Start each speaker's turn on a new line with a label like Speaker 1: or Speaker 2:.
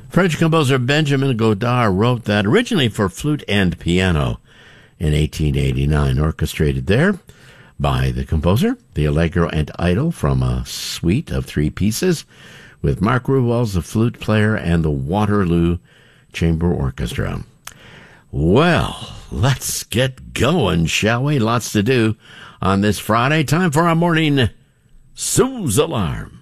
Speaker 1: French composer Benjamin Godard wrote that originally for flute and piano in 1889, orchestrated there by the composer, the Allegro and Idyll from a suite of 3 pieces, with Mark Ruwell as the flute player and the Waterloo Chamber Orchestra. Well, let's get going, shall we? Lots to do on this Friday. Time for our morning snooze alarm.